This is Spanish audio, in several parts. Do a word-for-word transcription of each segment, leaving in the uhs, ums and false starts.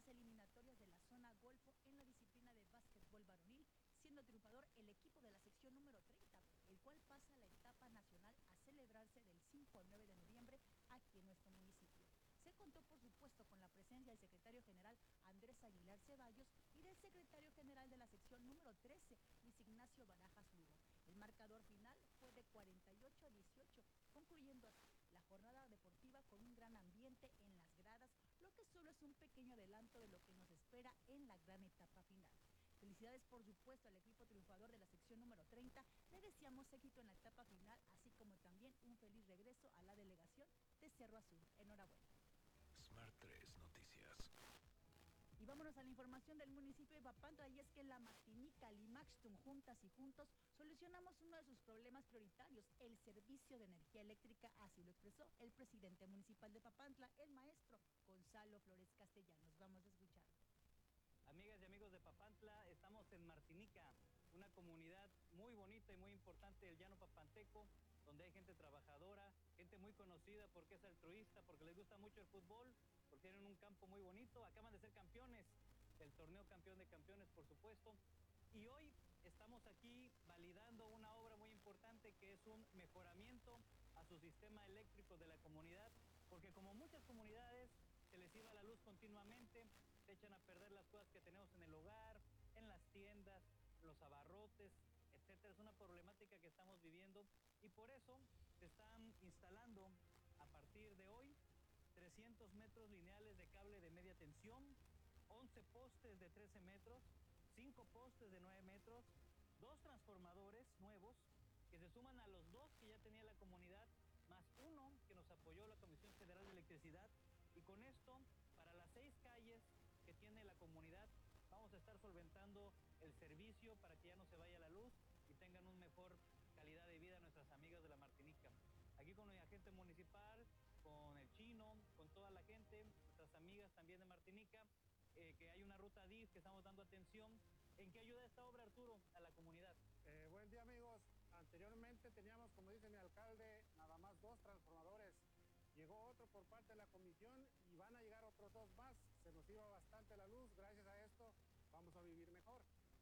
eliminatorias de la zona Golfo en la disciplina de básquetbol varonil, siendo triunfador el equipo de la sección número treinta, el cual pasa a la etapa nacional a celebrarse del cinco al nueve de noviembre aquí en nuestro municipio. Se contó, por supuesto, con la presencia del secretario general Andrés Aguilar Ceballos y del secretario general de la sección número trece, Luis Ignacio Barajas Lugo. El marcador final fue de cuarenta y ocho a dieciocho, concluyendo así la jornada deportiva con un gran ambiente en las gradas, lo que solo es un pequeño adelanto de lo que nos espera en la gran etapa final. Felicidades, por supuesto, al equipo triunfador de la sección número treinta. Le deseamos éxito en la etapa final, así como también un feliz regreso a la delegación de Cerro Azul. Enhorabuena. Smart tres Noticias. Y vámonos a la información del municipio de Papantla, y es que la Martinica, Limaxtum, juntas y juntos, solucionamos uno de sus problemas prioritarios, el servicio de energía eléctrica, así lo expresó el presidente municipal de Papantla, el maestro Gonzalo Flores Castellanos. Vamos a escucharlo. Amigas y amigos de Papantla, estamos en Martinica, una comunidad muy bonita y muy importante del llano papanteco, donde hay gente trabajadora, gente muy conocida porque es altruista, porque les gusta mucho el fútbol, porque tienen un campo muy bonito. Acaban de ser campeones del torneo Campeón de Campeones, por supuesto. Y hoy estamos aquí validando una obra muy importante que es un mejoramiento a su sistema eléctrico de la comunidad, porque como muchas comunidades se les iba la luz continuamente, se echan a perder las cosas que tenemos en el hogar, en las tiendas, los abarrotes, etcétera. Es una problemática que estamos viviendo y por eso se están instalando a partir de hoy trescientos metros lineales de cable de media tensión, once postes de trece metros, cinco postes de nueve metros, dos transformadores nuevos que se suman a los dos que ya tenía la comunidad, más uno que nos apoyó la Comisión Federal de Electricidad, y con esto, para las seis calles que tiene la comunidad, vamos a estar solventando el servicio para que ya no se vaya la luz y tengan una mejor calidad de vida nuestras amigas de la Martinica. Aquí con el agente municipal, con el chino, con toda la gente, nuestras amigas también de Martinica, eh, que hay una ruta D I F que estamos dando atención. ¿En qué ayuda esta obra, Arturo, a la comunidad? Eh, buen día, amigos. Anteriormente teníamos, como dice mi alcalde, nada más dos transformadores. Llegó otro por parte de la comisión y van a llegar otros dos más. Se nos iba bastante la luz. Gracias a esto vamos a vivir mejor.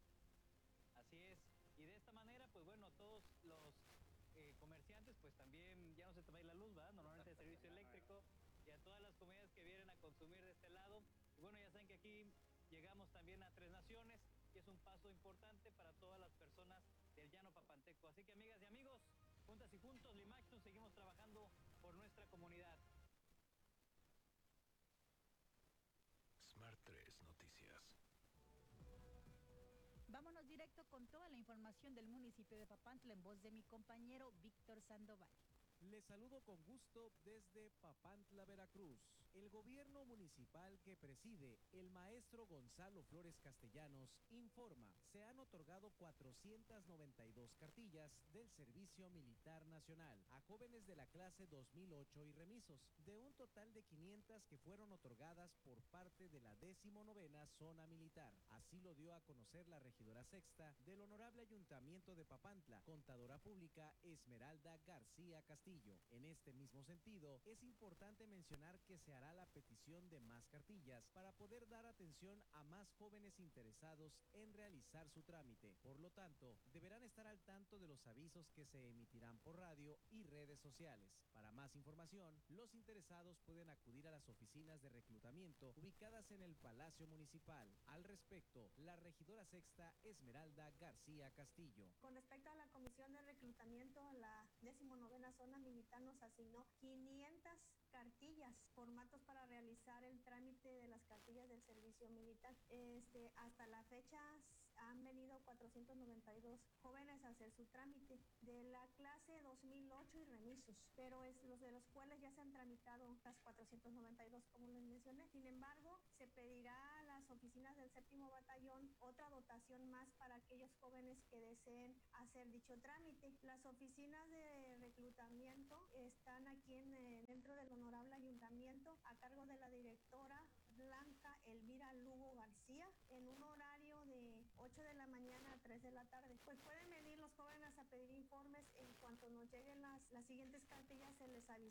Así es. Y de esta manera, pues bueno, todos los eh, comerciantes, pues también ya no se te va a ir la luz, ¿verdad? Normalmente el servicio eléctrico, y a todas las comunidades que vienen a consumir de este lado. Y bueno, ya saben que aquí llegamos también a Tres Naciones, y es un paso importante para todas las personas del llano papanteco. Así que, amigas y amigos, juntas y juntos, Limaxtum, seguimos trabajando por nuestra comunidad. Smart tres Noticias. Vámonos directo con toda la información del municipio de Papantla en voz de mi compañero Víctor Sandoval. Les saludo con gusto desde Papantla, Veracruz. El gobierno municipal que preside el maestro Gonzalo Flores Castellanos informa, se han otorgado cuatrocientas noventa y dos cartillas del Servicio Militar Nacional a jóvenes de la clase dos mil ocho y remisos, de un total de quinientas que fueron otorgadas por parte de la decimonovena Zona Militar. Así lo dio a conocer la regidora sexta del Honorable Ayuntamiento de Papantla, contadora pública Esmeralda García Castillo. En este mismo sentido, es importante mencionar que se hará la petición de más cartillas para poder dar atención a más jóvenes interesados en realizar su trámite. Por lo tanto, deberán estar al tanto de los avisos que se emitirán por radio y redes sociales. Para más información, los interesados pueden acudir a las oficinas de reclutamiento ubicadas en el Palacio Municipal. Al respecto, la regidora sexta Esmeralda García Castillo. Con respecto a la comisión de reclutamiento, la decimonovena zona militar nos asignó quinientas cartillas, formatos para realizar el trámite de las cartillas del servicio militar. Este, hasta la fecha han venido cuatrocientos noventa y dos jóvenes a hacer su trámite de la clase dos mil ocho y remisos, pero es los de los cuales ya se han tramitado las cuatrocientos noventa y dos, como les mencioné. Sin embargo, se pedirá a las oficinas del séptimo batallón otra dotación más para aquellos jóvenes que deseen hacer dicho trámite. Las oficinas de reclutamiento están aquí en, eh, dentro del honorable ayuntamiento a cargo de la directora Blanca Elvira Lugo García, en un horario de ocho de la mañana a tres de la tarde. Pues pueden venir los jóvenes a pedir informes. En cuanto nos lleguen las, las siguientes cartillas, se les avisará.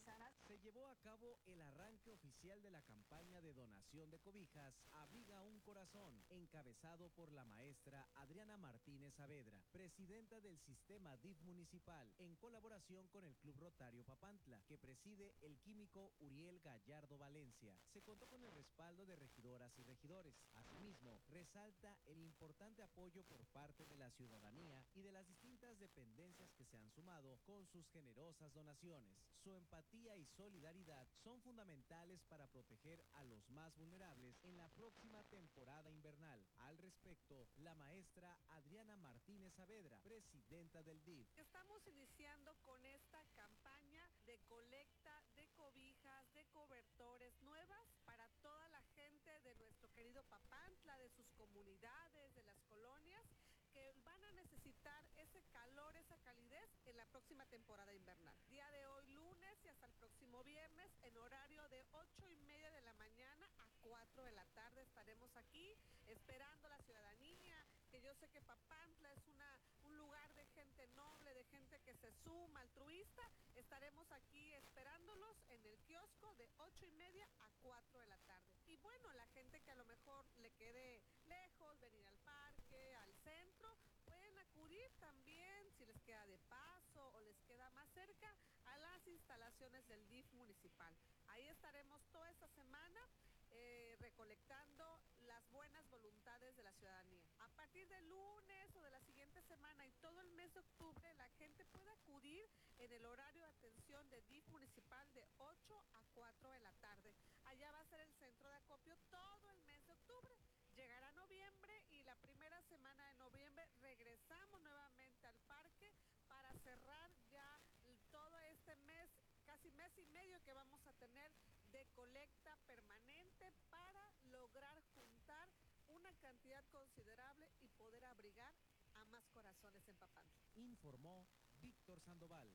realizará. Se llevó a cabo el arranque oficial de la campaña de donación de cobijas Abriga un Corazón, encabezado por la maestra Adriana Martínez Saavedra, presidenta del sistema D I F municipal, en colaboración con el Club Rotario Papantla, que preside el químico Uriel Gallardo Valencia. Se contó con el respaldo de regidoras y regidores. Asimismo, resalta el importante apoyo por parte de la ciudadanía y de las distintas dependencias que se han sumado con sus generosas donaciones. Su empatía y solidaridad son fundamentales para proteger a los más vulnerables en la próxima temporada invernal. Al respecto, la maestra Adriana Martínez Saavedra, presidenta del D I F. Estamos iniciando con esta campaña de colecta de cobijas, de cobertores nuevas para toda la gente de nuestro querido Papantla, de sus comunidades, de las colonias, que van a necesitar ese calor, esa calidez en la próxima temporada invernal. Día de hoy lunes y hasta el próximo viernes en horario de ocho y media de la mañana a cuatro de la tarde estaremos aquí esperando a la ciudadanía, que yo sé que Papantla es una, un lugar de gente noble, de gente que se suma, altruista. Estaremos aquí esperándolos en el kiosco de ocho y media a cuatro de la tarde. Y bueno, la gente que a lo mejor le quede lejos, venir al parque, al centro, pueden acudir también, si les queda de paso o les queda más cerca, a las instalaciones del D I F municipal. Ahí estaremos toda esta semana eh, recolectando las buenas voluntades de la ciudadanía. A partir del lunes o de la siguiente semana y todo el mes de octubre, la gente puede acudir en el horario de atención de D I F municipal de ocho a cuatro de la tarde. Allá va a ser el centro de acopio todo el mes de octubre. Llegará noviembre y la primera semana de noviembre regresamos nuevamente al parque para cerrar ya todo este mes, casi mes y medio que vamos a tener de colecta permanente para lograr juntar una cantidad considerable y poder abrigar a más corazones en Papantla. Informó Víctor Sandoval.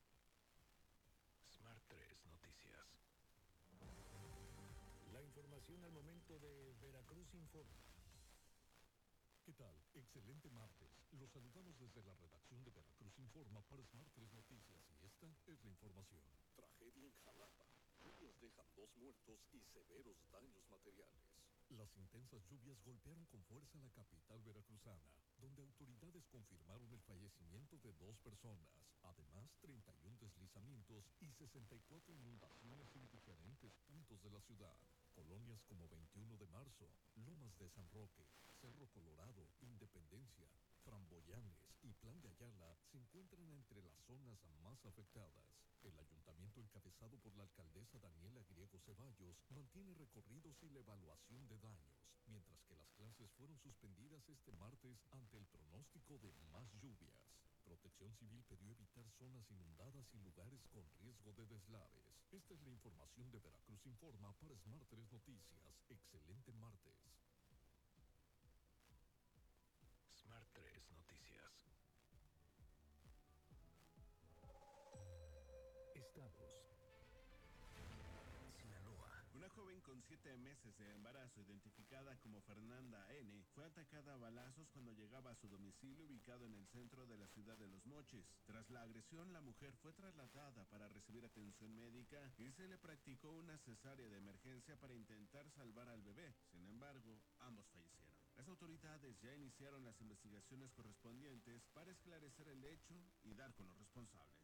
Smart tres Noticias. La información al momento de Veracruz Informa. ¿Qué tal? Excelente martes. Los saludamos desde la redacción de Veracruz Informa para Smart tres Noticias y esta es la información. Tragedia en Jalapa. Lluvias dejan dos muertos y severos daños materiales. Las intensas lluvias golpearon con fuerza la capital veracruzana, donde autoridades confirmaron el fallecimiento de dos personas. Además, treinta y uno deslizamientos y sesenta y cuatro inundaciones en diferentes puntos de la ciudad. Colonias como veintiuno de marzo, Lomas de San Roque, Cerro Colorado, Independencia, Framboyanes y Plan de Ayala se encuentran entre las zonas más afectadas. El ayuntamiento, encabezado por la alcaldesa Daniela Griego Ceballos, mantiene recorridos y la evaluación de daños, mientras que las clases fueron suspendidas este martes ante el pronóstico de más lluvias. Protección Civil pidió evitar zonas inundadas y lugares con riesgo de deslaves. Esta es la información de Veracruz Informa para Smart tres Noticias. Excelente martes. Smart tres Noticias. Estados. Sinaloa. Una joven con siete meses de embarazo, identificada como Fernanda N., fue atacada a balazos cuando llegaba a su domicilio ubicado en el centro de la ciudad de Los Mochis. Tras la agresión, la mujer fue trasladada para recibir atención médica y se le practicó una cesárea de emergencia para intentar salvar al bebé. Sin embargo, ambos fallecieron. Las autoridades ya iniciaron las investigaciones correspondientes para esclarecer el hecho y dar con los responsables.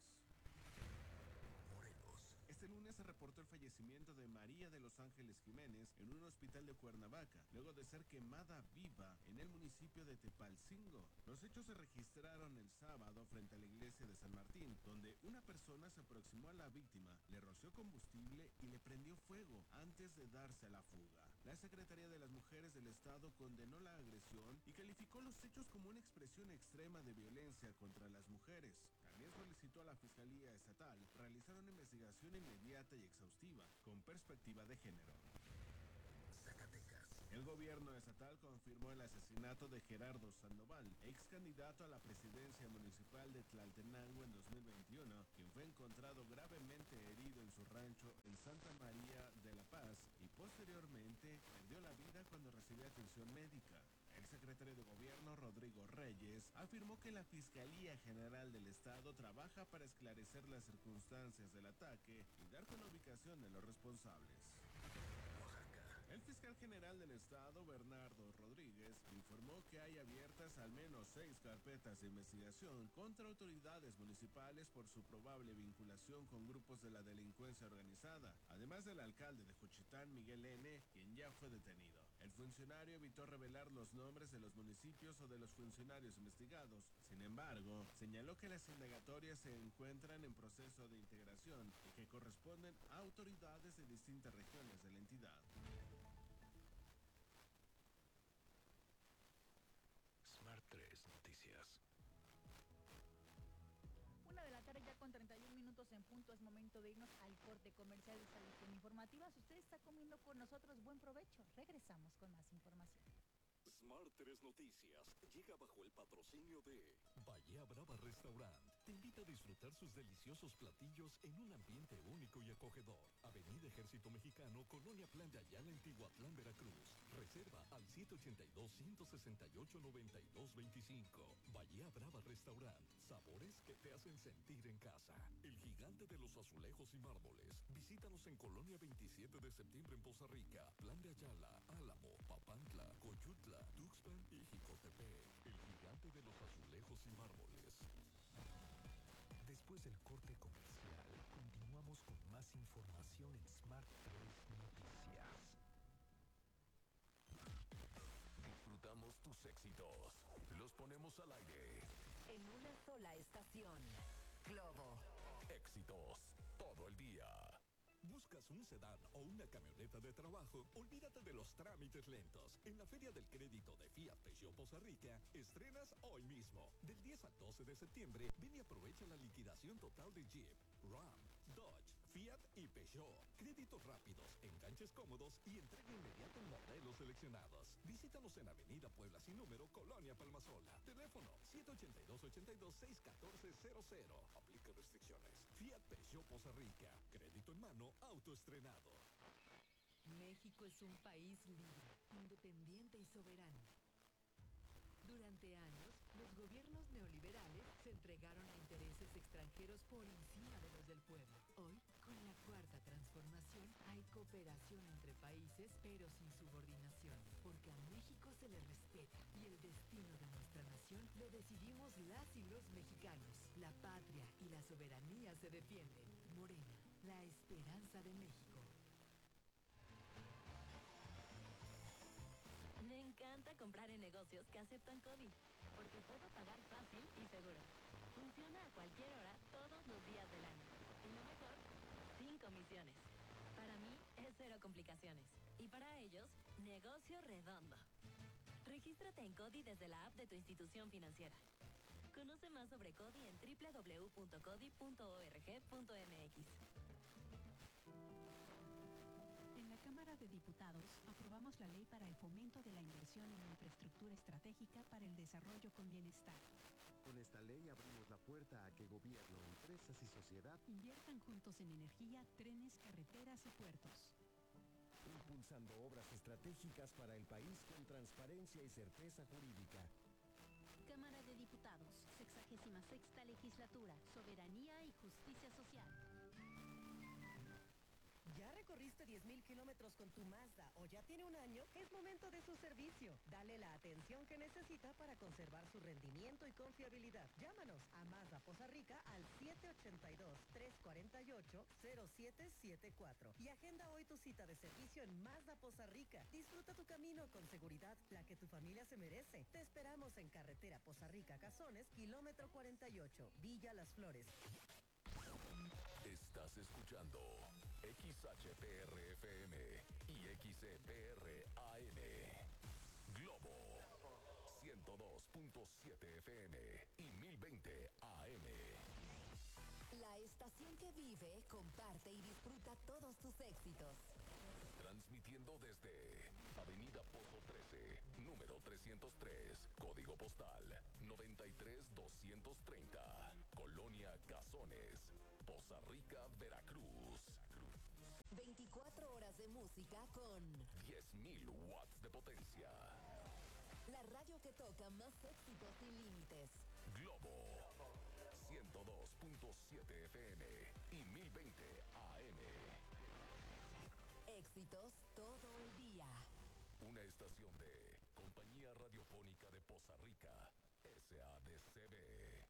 Este lunes se reportó el fallecimiento de María de Los Ángeles Jiménez en un hospital de Cuernavaca, luego de ser quemada viva en el municipio de Tepalcingo. Los hechos se registraron el sábado frente a la iglesia de San Martín, donde una persona se aproximó a la víctima, le roció combustible y le prendió fuego antes de darse a la fuga. La Secretaría de las Mujeres del Estado condenó la agresión y calificó los hechos como una expresión extrema de violencia contra las mujeres. También solicitó a la Fiscalía Estatal realizar una investigación inmediata y exhaustiva con perspectiva de género. Zacatecas. El gobierno estatal confirmó el asesinato de Gerardo Sandoval, ex candidato a la presidencia municipal de Tlaltenango en dos mil veintiuno, quien fue encontrado gravemente herido en su rancho en Santa María de la Paz y posteriormente perdió la vida cuando recibía atención médica. El secretario de Gobierno, Rodrigo Reyes, afirmó que la Fiscalía General del Estado trabaja para esclarecer las circunstancias del ataque y dar identificación de los responsables. El fiscal general del estado, Bernardo Rodríguez, informó que hay abiertas al menos seis carpetas de investigación contra autoridades municipales por su probable vinculación con grupos de la delincuencia organizada, además del alcalde de Juchitán, Miguel N., quien ya fue detenido. El funcionario evitó revelar los nombres de los municipios o de los funcionarios investigados. Sin embargo, señaló que las indagatorias se encuentran en proceso de integración y que corresponden a autoridades de distintas regiones de la entidad. Smart tres Noticias. Una de la tarde ya con treinta y un minutos en punto, es momento de irnos al corte comercial de esta edición informativa. Si usted está comiendo con nosotros, buen provecho. Regresamos con más información. Smart tres Noticias llega bajo el patrocinio de Bahía Brava Restaurant te invita a disfrutar sus deliciosos platillos en un ambiente único y acogedor. Avenida Ejército Mexicano, Colonia Plan de Ayala, en Tihuatlán, Veracruz. Reserva al siete ocho dos, uno seis ocho, nueve dos dos cinco. Bahía Brava Restaurant, sabores que te hacen sentir en casa. El gigante de los azulejos y mármoles. Visítanos en Colonia veintisiete de septiembre en Poza Rica, Plan de Ayala, Álamo, Papantla, Coyutla, Tuxpan y Jicotepec. El gigante de los azulejos y mármoles. Después del corte comercial, continuamos con más información en Smart tres Noticias. Disfrutamos tus éxitos. Los ponemos al aire. En una sola estación. Globo. Éxitos todo el día. ¿Buscas un sedán o una camioneta de trabajo? Olvídate de los trámites lentos. En la Feria del Crédito de Fiat Peugeot Poza Rica, estrenas hoy mismo. Del diez al doce de septiembre, ven y aprovecha la liquidación total de Jeep, Ram, Dodge, Fiat y Peugeot. Créditos rápidos, enganches cómodos y entrega inmediata en modelos seleccionados. Visítanos en Avenida Puebla sin número, Colonia Palmasola. Teléfono siete ocho dos, ocho dos, seis uno cuatro cero cero. Aplica restricciones. Fiat Peugeot Poza Rica. Crédito en mano, autoestrenado. México es un país libre, independiente y soberano. Durante años, los gobiernos neoliberales se entregaron a intereses extranjeros por encima de los del pueblo. Hoy, con la cuarta transformación, hay cooperación entre países, pero sin subordinación, porque a México se le respeta y el destino de nuestra nación lo decidimos las y los mexicanos. La patria y la soberanía se defienden. Morena, la esperanza de México. Me encanta comprar en negocios que aceptan CODI, porque puedo pagar fácil y seguro. Funciona a cualquier hora, todos los días del año. Y lo mejor, sin comisiones. Para mí es cero complicaciones. Y para ellos, negocio redondo. Regístrate en CODI desde la app de tu institución financiera. Conoce más sobre CODI en doble u doble u doble u punto codi punto org punto m x. En la Cámara de Diputados aprobamos la ley para el fomento de la inversión en infraestructura estratégica para el desarrollo con bienestar. Con esta ley abrimos la puerta a que gobierno, empresas y sociedad inviertan juntos en energía, trenes, carreteras y puertos. Impulsando obras estratégicas para el país con transparencia y certeza jurídica. Cámara de Diputados, sexagésima sexta legislatura, soberanía y justicia social. ¿Ya recorriste diez mil kilómetros con tu Mazda o ya tiene un año? Es momento de su servicio. Dale la atención que necesita para conservar su rendimiento y confiabilidad. Llámanos a Mazda Poza Rica al siete ocho dos, tres cuatro ocho, cero siete siete cuatro y agenda hoy tu cita de servicio en Mazda Poza Rica. Disfruta tu camino con seguridad, la que tu familia se merece. Te esperamos en Carretera Poza Rica Cazones, kilómetro cuarenta y ocho, Villa Las Flores. Estás escuchando X H P R F M y X E P R A M. Globo ciento dos punto siete F M y mil veinte A M. La estación que vive, comparte y disfruta todos tus éxitos. Transmitiendo desde Avenida Pozo trece, número trescientos tres, código postal noventa y tres doscientos treinta, Colonia Cazones, Poza Rica, Veracruz. veinticuatro horas de música con diez mil watts de potencia. La radio que toca más éxitos sin límites. Globo ciento dos punto siete F M y mil veinte A M. Éxitos todo el día. Una estación de Compañía Radiofónica de Poza Rica, S A D C B.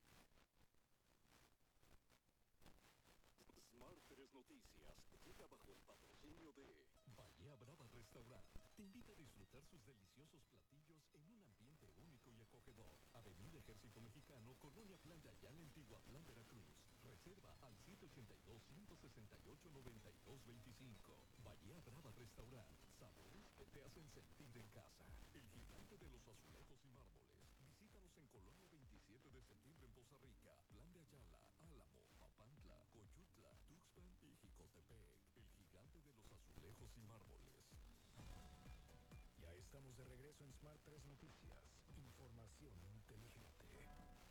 Smart tres Noticias llega bajo el patrocinio de Bahía Brava Restaurant te invita a disfrutar sus deliciosos platillos en un ambiente único y acogedor. Avenida Ejército Mexicano, Colonia Plan de Ayala, en Tihuatlán, Veracruz. Reserva al siete ocho dos, cinco seis ocho, nueve dos dos cinco. Bahía Brava Restaurant, sabores que te hacen sentir en casa. El gigante de los azulejos y mármoles. Visítanos en Colonia veintisiete de septiembre en Poza Rica, Plan de Ayala, Álamo, Papantla, Coyutla, Tuxpan y Jicotepec. El gigante de los azulejos y mármoles. Ya estamos de regreso en Smart tres Noticias. Información inteligente.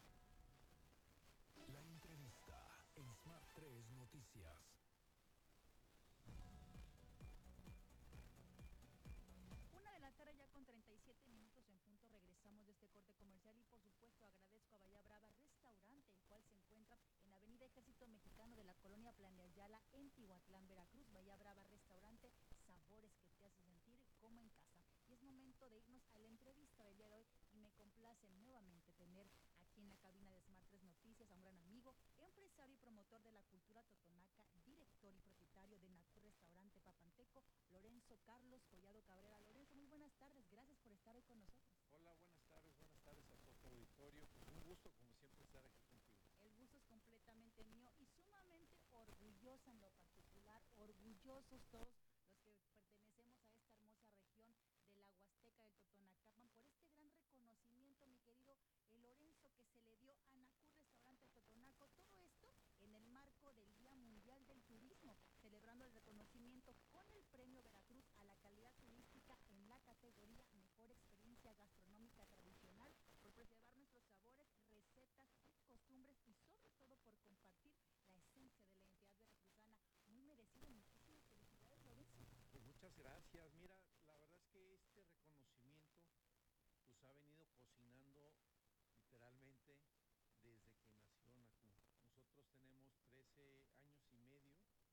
La entrevista en Smart tres Noticias. Una de la tarde ya con treinta y siete minutos en punto. Regresamos de este corte comercial y por supuesto agradezco a Bahía Brava Restaurante, el cual se encuentra en Avenida Ejército Mexicano de la Colonia Plan de Ayala en Tihuatlán, Veracruz. Bahía Brava Restaurante, sabores que te hacen sentir como en casa. Y es momento de irnos a la entrevista del día de hoy y me complace nuevamente tener aquí en la cabina de Smart tres Noticias a un gran amigo, empresario y promotor de la cultura totonaca, director y propietario de Nacú Restaurante Papanteco, Lorenzo Carlos Collado Cabrera. Lorenzo, muy buenas tardes, gracias por estar hoy con nosotros. Hola, buenas tardes, buenas tardes a todo tu auditorio. Pues un gusto, como siempre, estar aquí contigo. El gusto es completamente mío y sumamente orgullosa en lo particular, orgullosos todos los que pertenecemos a esta hermosa región de la Huasteca del Totonacapan por este gran reconocimiento, mi querido el Lorenzo, que se le dio a Nacú Restaurante Totonaco. Todo esto en el marco del Día Mundial del Turismo, celebrando el reconocimiento con el Premio Veracruz a la calidad turística en la categoría Mejor Experiencia Gastronómica Tradicional, por preservar nuestros sabores, recetas y costumbres y sobre todo por compartir la esencia de la identidad veracruzana. Muy merecido, muchísimas felicidades, Lorenzo. Pues muchas gracias. Mira, la verdad es que este reconocimiento pues ha venido cocinando literalmente desde que nació Nacú. Nosotros tenemos trece años y medio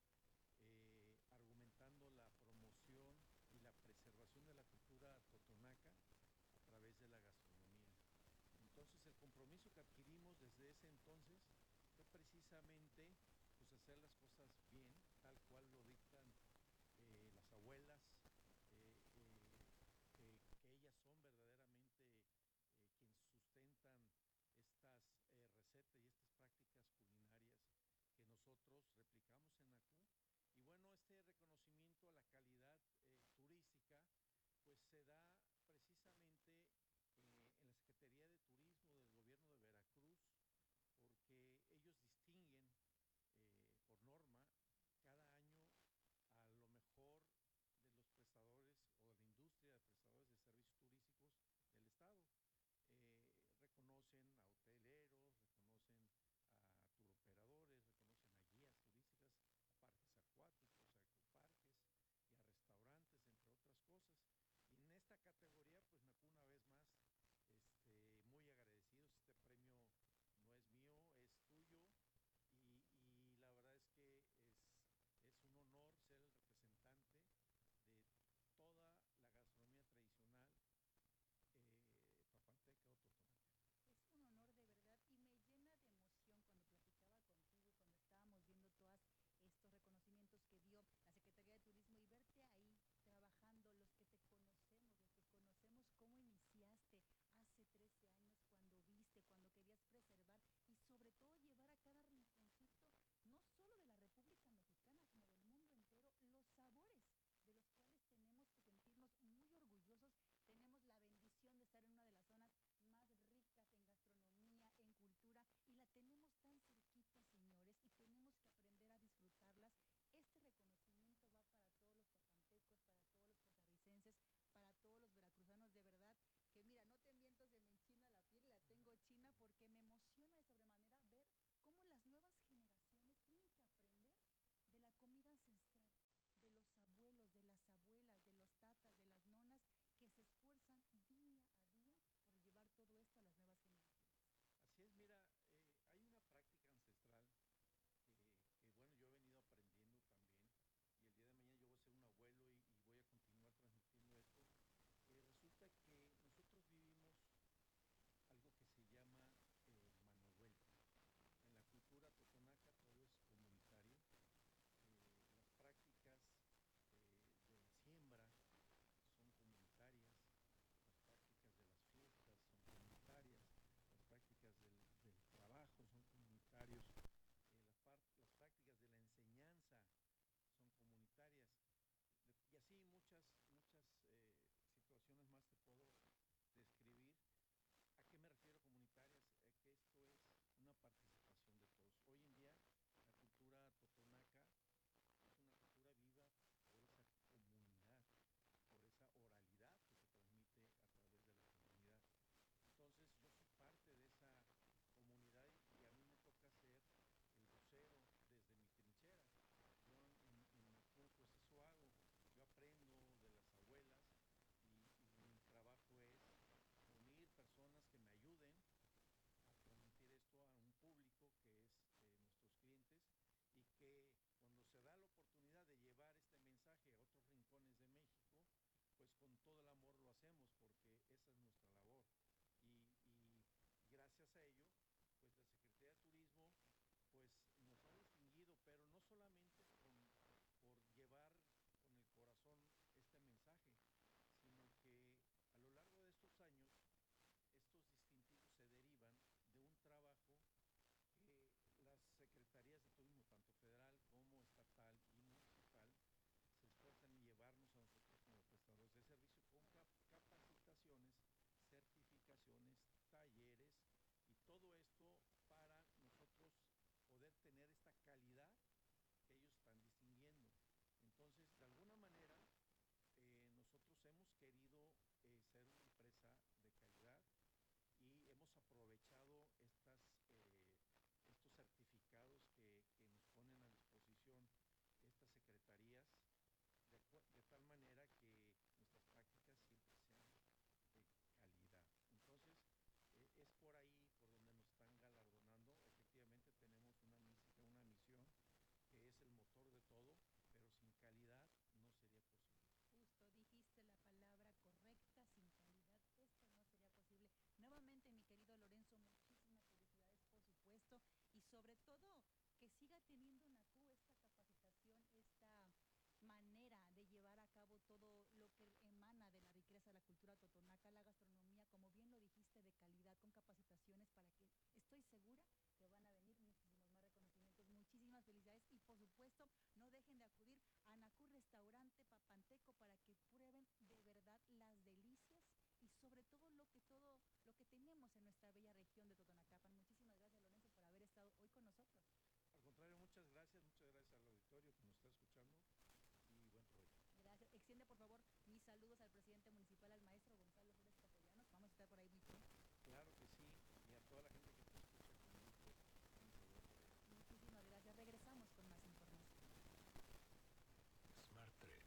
eh, argumentando la promoción y la preservación de la cultura totonaca a través de la gastronomía. Entonces el compromiso que adquirimos desde ese entonces fue precisamente pues hacer las cosas bien, tal cual lo dictan eh, las abuelas, eh, eh, que, que ellas son verdaderamente eh, quienes sustentan estas eh, recetas y estas prácticas culinarias que nosotros replicamos en Nacú. Y bueno, este reconocimiento a la calidad eh, turística pues se da precisamente eh, en la Secretaría de Turismo del Gobierno de Veracruz, porque ellos distinguen eh, por norma cada año a lo mejor de los prestadores o de la industria de prestadores de servicios turísticos del Estado. Eh, reconocen a hoteleros, reconocen a turoperadores, reconocen a guías turísticas, a parques acuáticos, a ecoparques y a restaurantes, entre otras cosas. Y en esta categoría, pues Nacú una vez más, este, muy agradecidos. Este premio no es mío, es tuyo. Y, y la verdad es que es, es un honor ser el representante de toda la gastronomía tradicional eh, papanteca o totonaca. Es un honor de verdad y me llena de emoción cuando platicaba contigo y cuando estábamos viendo todos estos reconocimientos que dio la Secretaría de Turismo y verte ahí trabajando, los que te conocemos, los que conocemos cómo iniciaste hace trece años, cuando viste, cuando querías preservar y sobre todo llevar a cada rinconcito, no solo de la República Mexicana, sino del mundo entero, los sabores de los cuales tenemos que sentirnos muy orgullosos. Tenemos la bendición de estar en una de las zonas más ricas en gastronomía, en cultura, y la tenemos tan cerquita, señores, y tenemos que aprender a disfrutarlas. Este reconocimiento va para todos los papantecos, para todos los costarricenses, para todos los veracruzanos, de verdad, que mira, no te miento, se me enchina la piel, la tengo china, porque me emociona de sobremanera ver cómo las nuevas generaciones tienen que aprender de la comida ancestral, de los abuelos, de las abuelas, de los tatas, de las nonas, que se esfuerzan día a día por llevar todo esto a las nuevas generaciones. Así es, mira, eh, hay una práctica ancestral que, que, bueno, yo he venido aprendiendo también, y el día de mañana yo voy a ser un abuelo participación de todos. Hoy en día la cultura totonaca es una cultura viva por esa comunidad, por esa oralidad que se transmite a través de la comunidad. Entonces yo soy parte de esa comunidad y, y a mí me toca ser el vocero desde mi trinchera. Yo en, en, en Nacú pues eso hago, yo aprendo de las abuelas y, y mi trabajo es reunir personas que me ayuden a transmitir esto a un público que es eh, nuestros clientes y que cuando se da la oportunidad de llevar este mensaje a otros rincones de México, pues con todo el amor lo hacemos porque esa es nuestra labor. Y, y gracias a ello, pues la Secretaría de Turismo pues nos ha distinguido, pero no solamente con, por llevar con el corazón este mensaje, sino que a lo largo de estos años estos distintivos se derivan de un trabajo que las secretarías de turismo, tanto federal como estatal y municipal, se esfuerzan en llevarnos a nosotros como prestadores de servicio con cap capacitaciones, certificaciones, talleres y todo esto para nosotros poder tener esta calidad que ellos están distinguiendo. Entonces, de alguna manera, eh, nosotros hemos querido eh, ser una empresa de calidad y hemos aprovechado estas, eh, estos certificados que, que nos ponen a disposición estas secretarías de, de tal manera que nuestras prácticas siempre sean de calidad. Entonces, eh, es por ahí por donde nos están galardonando. Efectivamente tenemos una, una misión que es el motor de todo, pero sin calidad no sería posible. Justo dijiste la palabra correcta, sin calidad esto no sería posible. Nuevamente, mi querido Lorenzo, muchísimas felicidades, por supuesto, y sobre todo que siga teniendo Nacú esta capacitación, esta manera de llevar a cabo todo lo que emana de la riqueza de la cultura totonaca, la gastronomía, como bien lo dijiste, de calidad, con capacitaciones para que estoy segura que van a venir muchísimos más reconocimientos. Muchísimas felicidades y por supuesto no dejen de acudir a Nacú Restaurante Papanteco para que prueben de verdad las delicias y sobre todo lo que todo lo que tenemos en nuestra bella región de Totonacapan. Muchísimas gracias, Lorenzo, por haber estado hoy con nosotros. Al contrario, muchas gracias, muchas gracias al auditorio que nos está escuchando y buen provecho. Gracias. Extiende por favor mis saludos al presidente municipal, al maestro Gonzalo Flores Castellanos. Vamos a estar por ahí muy pronto. Claro que sí, y a toda la gente que te escucha con gusto, un saludo por ahí. Muchísimas gracias. Regresamos con más información. Smart tres.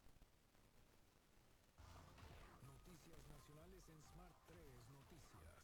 Noticias nacionales en Smart tres Noticias.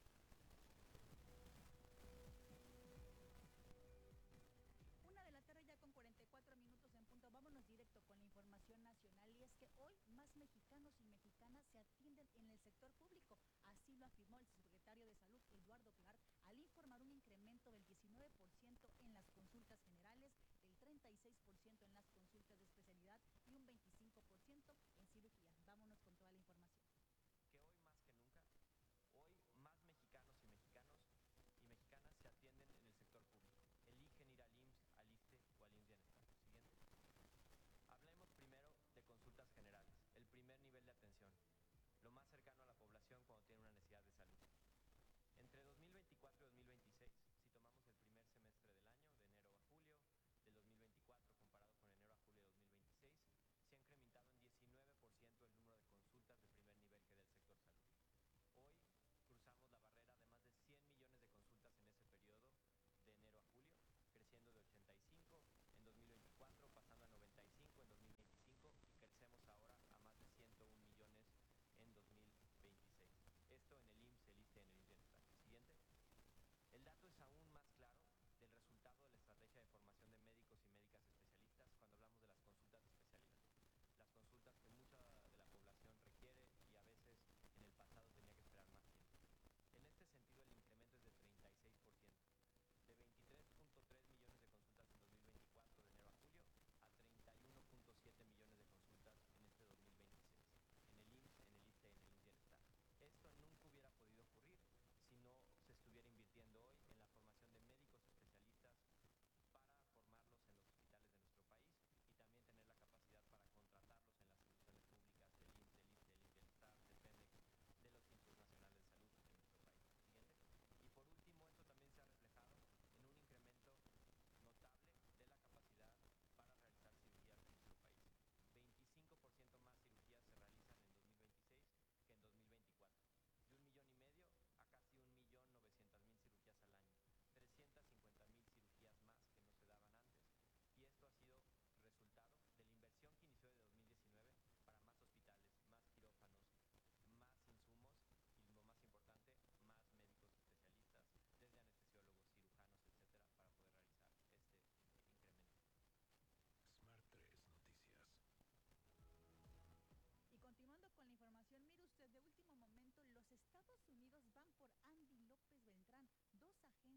Una de la tarde ya con cuarenta y cuatro minutos en punto. Vámonos directo con la información nacional y es que hoy más mexicanos y mexicanas se atienden en el sector público. Así lo afirmó el subsecretario de Salud, Eduardo Clark, al informar un incremento del diecinueve por ciento en las consultas generales, del treinta y seis por ciento en las consultas de especialidad y un veinticinco por ciento en cirugía. Vámonos con toda la información. Que hoy más que nunca, hoy más mexicanos y mexicanos y mexicanas se atienden en el sector público. Eligen ir al I M S S, al ISSSTE o al I M S S Bienestar. Siguiente. Hablemos primero de consultas generales, el primer nivel de atención, lo más cercano a la población cuando tiene una necesidad de salud. Entre dos mil veinticuatro y dos mil veintiséis, si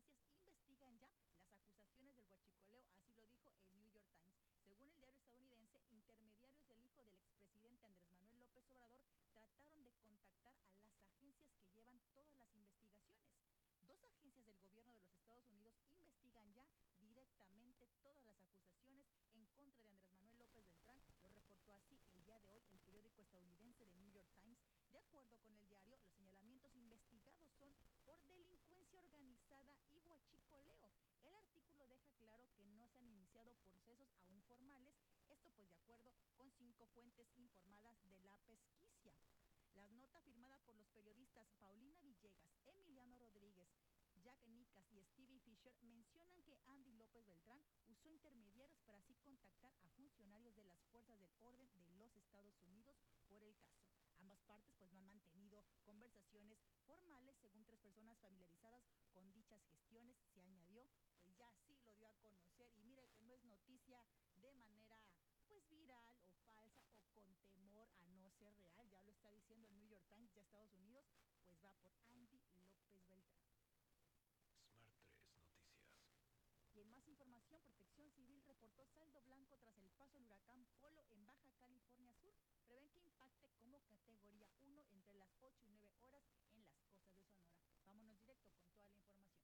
agencias investigan ya las acusaciones del huachicoleo, así lo dijo el New York Times. Según el diario estadounidense, intermediarios del hijo del expresidente Andrés Manuel López Obrador trataron de contactar a las agencias que llevan todas las investigaciones. Dos agencias del gobierno de los Estados Unidos investigan ya directamente todas las acusaciones en contra de Andrés Manuel López Beltrán. Lo reportó así el día de hoy el periódico estadounidense The New York Times. De acuerdo con el diario, los señalamientos investigados son por delincuencia organizada y huachicoleo. El artículo deja claro que no se han iniciado procesos aún formales, esto pues de acuerdo con cinco fuentes informadas de la pesquisa. La nota firmada por los periodistas Paulina Villegas, Emiliano Rodríguez, Jack Nicas y Stevie Fisher mencionan que Andy López Beltrán usó intermediarios para así contactar a funcionarios de las fuerzas del orden de los Estados Unidos por el caso. Ambas partes pues no han mantenido conversaciones formales, según tres personas familiarizadas con dichas gestiones. Se añadió, pues ya sí lo dio a conocer, y mire que no es noticia de manera pues viral o falsa o con temor a no ser real, ya lo está diciendo el New York Times de Estados Unidos, pues va por Andy López Beltrán. Smart tres Noticias. Y en más información, Protección Civil reportó saldo blanco tras el paso del huracán Polo en Baja California Sur. Prevén que impacte como categoría uno entre las ocho y nueve horas en las costas de Sonora. Vámonos directo con toda la información.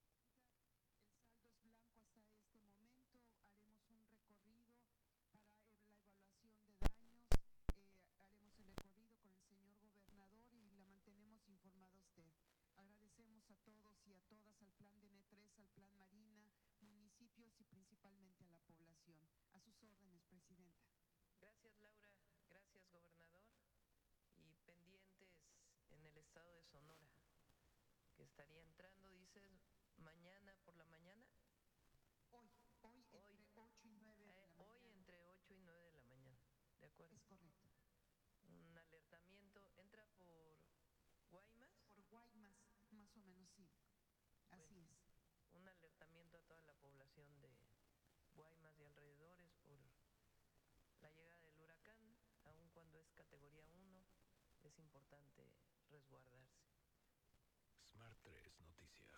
El saldo es blanco hasta este momento. Haremos un recorrido para la evaluación de daños. Eh, haremos el recorrido con el señor gobernador y la mantenemos informada a usted. Agradecemos a todos y a todas, al plan D N tres, al plan Marina, municipios y principalmente a la población. A sus órdenes, presidenta. Gracias, Laura. Gracias, gobernador. Y pendientes en el estado de Sonora, que estaría entrando, dices, mañana por la mañana. Hoy, hoy, hoy entre ocho y nueve de eh, la hoy mañana. entre ocho y nueve de la mañana. ¿De acuerdo? Es correcto. Un alertamiento. ¿Entra por Guaymas? Por Guaymas, más o menos sí. Así Bueno, es. Un alertamiento a toda la población de Guaymas y alrededores por la llegada del huracán, aun cuando es categoría uno, es importante resguardarse. Smart tres Noticias.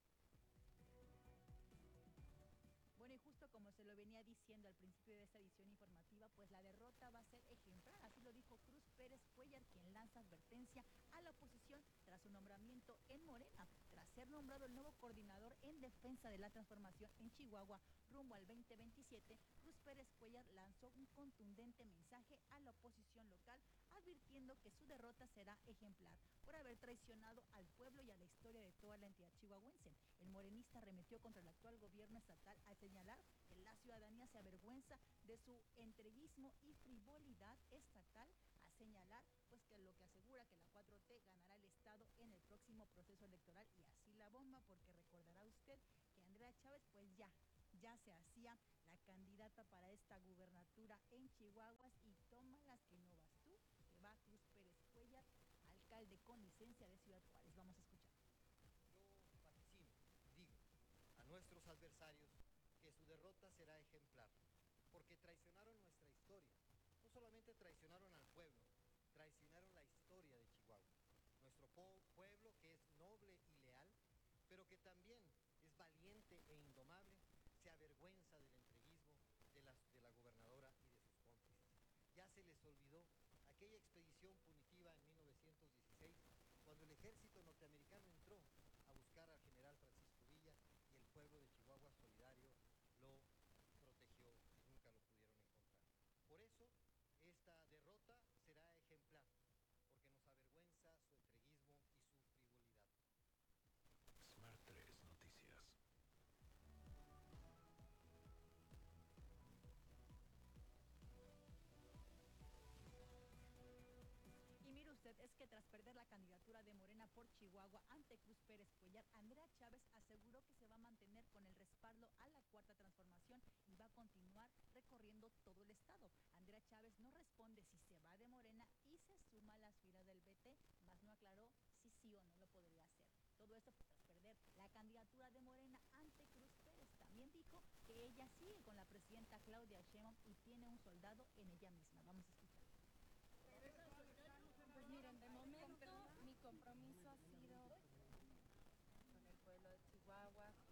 Bueno, y justo como se lo venía diciendo al principio de esta edición informativa, pues la derrota va a ser ejemplar, así lo dijo Cruz Pérez Cuellar, quien lanza advertencia a la oposición tras su nombramiento en Morena. Tras ser nombrado el nuevo coordinador en defensa de la transformación en Chihuahua rumbo al veinte veintisiete, Cruz Pérez Cuellar lanzó un contundente mensaje a la oposición local, advirtiendo que su derrota será ejemplar por haber traicionado al pueblo y a la historia de toda la entidad chihuahuense. El morenista arremetió contra el actual gobierno estatal al señalar que la ciudadanía se avergüenza de su entreguismo y frivolidad estatal, a señalar pues que lo que asegura que la cuatro T ganará el estado en el próximo proceso electoral, y así la bomba, porque recordará usted que Andrea Chávez pues ya ya se hacía la candidata para esta gubernatura en Chihuahua, y toma las que no vas tú, que va Cruz Pérez Cuellar, alcalde con licencia de Ciudad Juárez. Vamos a escuchar. Yo vaticino, digo a nuestros adversarios que su derrota será ejemplar, porque traicionaron nuestra historia. No solamente traicionaron al pueblo, traicionaron la historia de Chihuahua. Nuestro po- pueblo que es noble y leal, pero que también es valiente e indomable, se avergüenza del entreguismo de, las, de la gobernadora y de sus cómplices. Ya se les olvidó aquella expedición punitiva en mil novecientos dieciséis, cuando el ejército norteamericano entró a buscar al general Francisco Villa, y el pueblo de Chihuahua solidario lo protegió, nunca lo pudieron encontrar. Por eso, esta derrota será ejemplar, porque nos avergüenza su entreguismo y su frivolidad. Smart tres Noticias. Y mire usted, es que tras perder la candidatura de Morena por Chihuahua ante Cruz Pérez Cuellar, Andrea Chávez aseguró que se va a mantener con el respaldo a la Cuarta Transformación y va a continuar recorriendo todo el estado. Andrea Chávez no responde si se va de Morena y se suma a las filas del B T, más no aclaró si sí o no lo podría hacer. Todo esto pues, tras perder la candidatura de Morena ante Cruz Pérez. También dijo que ella sigue con la presidenta Claudia Sheinbaum y tiene un soldado en ella misma. Vamos a escuchar. Pues miren, de momento mi compromiso ha sido con el pueblo de Chihuahua,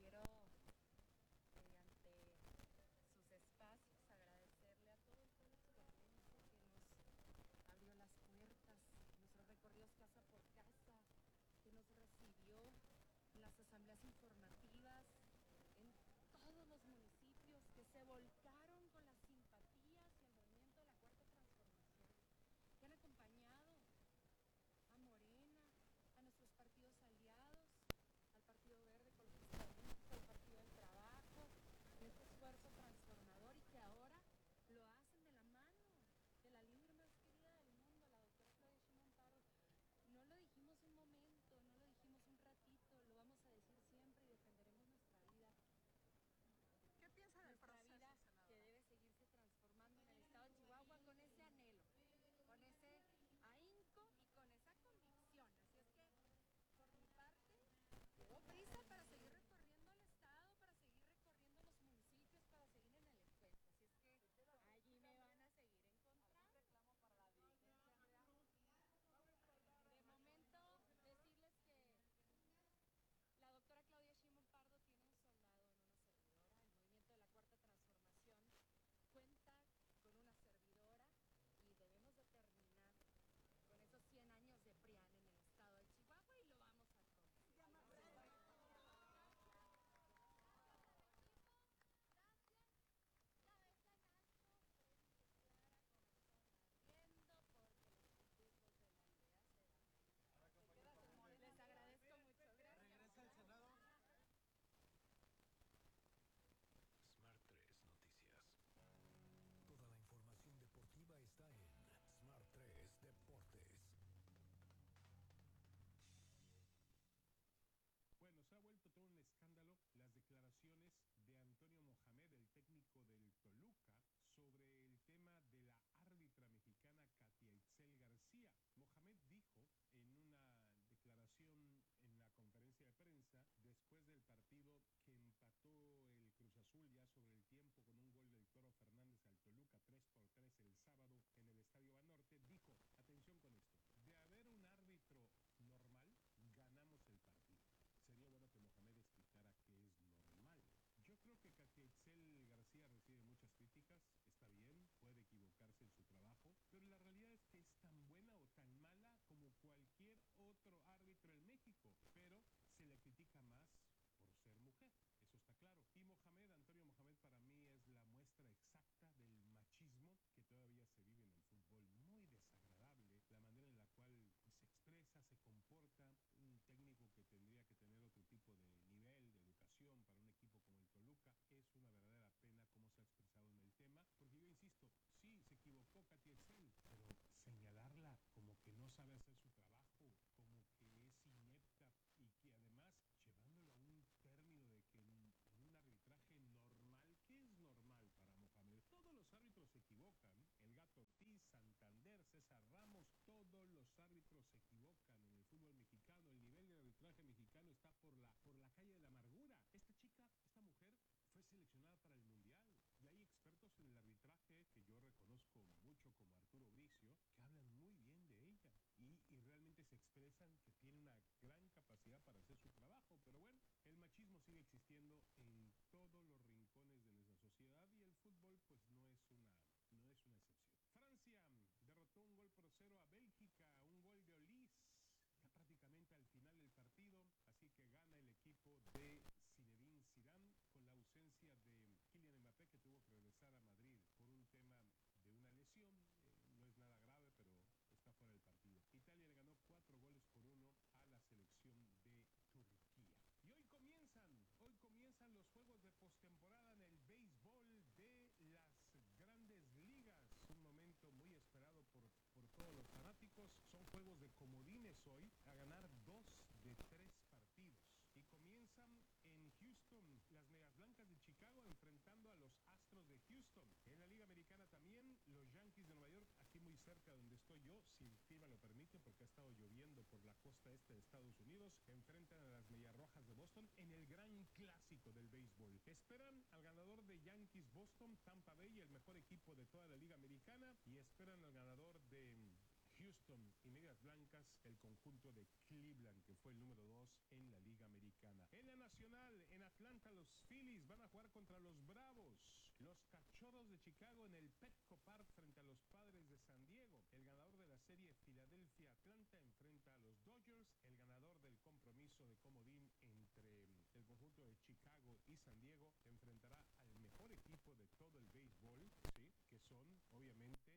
para hacer su trabajo. Pero bueno, el machismo sigue existiendo en todos los rincones de nuestra sociedad y el fútbol pues no es una, no es una excepción. Francia derrotó un gol por cero a Bélgica, un gol de Olís, ya prácticamente al final del partido, así que gana el equipo de Zinedine Zidane con la ausencia de Kylian Mbappé, que tuvo que regresar a Madrid por un tema de una lesión. Eh, no es nada grave, pero está fuera del partido. Italia le ganó cuatro goles por uno a la selección de Turquía. Y hoy comienzan, hoy comienzan los juegos de postemporada en el béisbol de las grandes ligas. Un momento muy esperado por, por todos los fanáticos. Son juegos de comodines hoy, a ganar dos de tres partidos. Y comienzan en Houston, las Medias Blancas de Chicago enfrentando a los Astros de Houston. En la Liga Americana también, los Yankees de Nueva York, aquí muy cerca donde estoy yo, si el clima lo permite, porque ha estado lloviendo por la costa este de Estados Unidos, enfrentan a las Medias Rojas de Boston en el gran clásico del béisbol. Esperan al ganador de Yankees-Boston, Tampa Bay, el mejor equipo de toda la Liga Americana, y esperan al ganador de Houston y Medias Blancas, el conjunto de Cleveland, que fue el número dos en la Liga Americana. En la Nacional, en Atlanta, los Phillies van a jugar contra los Bravos. Los Cachorros de Chicago en el Petco Park frente a los Padres de San Diego. El ganador de la serie Filadelfia-Atlanta enfrenta a los Dodgers. El ganador del compromiso de comodín entre el conjunto de Chicago y San Diego enfrentará al mejor equipo de todo el béisbol, ¿sí? Que son, obviamente,